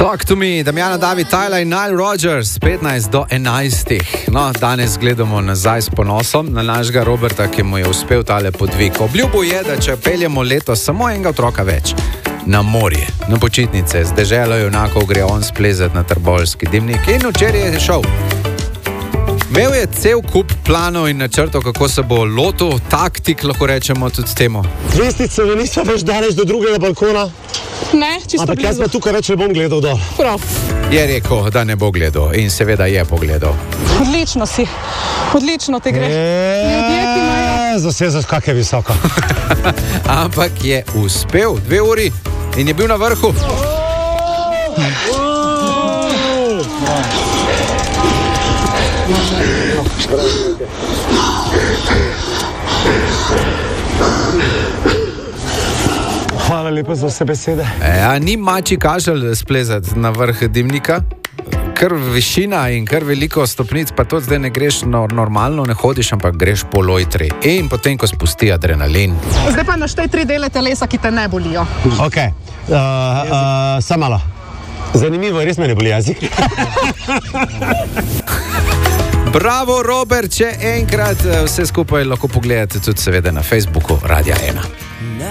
Talk to me, Damjana David, Tyler in Nile Rodgers, 15 do 11. No, danes gledamo nazaj s ponosom na našega Roberta, ki mu je uspel tale podvig. Obljubil je, da če peljemo letos samo enega otroka več na morje, na počitnice, z deželo junakov gre on splezati na Trboveljski dimnik in včeraj je šel. Imel je cel kup planov in načrtov, kako se bo lotil, taktik, lahko rečemo tudi temu. Vestice, da nismo več danes do drugega balkona. Ne, čisto ampak jaz pa tukaj več ne bom gledal dol. Prav. Je rekel, da ne bo gledal in seveda je pogledal. Odlično si, odlično te gre. Ljudje ti imajo. Zasezaš, kak je visoko. Ampak je uspel 2 uri in je bil na vrhu. Hvala lepa za vse besede. Ni mači kašelj splezati na vrh dimnika, kar višina in kar veliko stopnic, pa to zdaj ne greš normalno, ne hodiš, ampak greš po lojtri. In potem, ko spusti adrenalin. Zdaj pa naštej 3 dele telesa, ki te ne bolijo. Ok, samo malo. Zanimivo, res me ne boli jezik. Bravo, Robert, če enkrat vse skupaj lahko pogledate tudi seveda na Facebooku Radia 1.